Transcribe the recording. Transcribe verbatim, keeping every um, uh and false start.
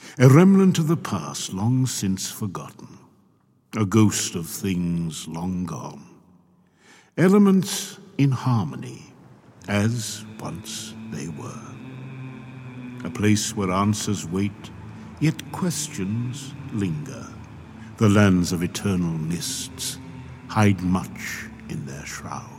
a remnant of the past long since forgotten, a ghost of things long gone, elements in harmony as once they were. A place where answers wait, yet questions linger. The lands of eternal mists hide much in their shroud.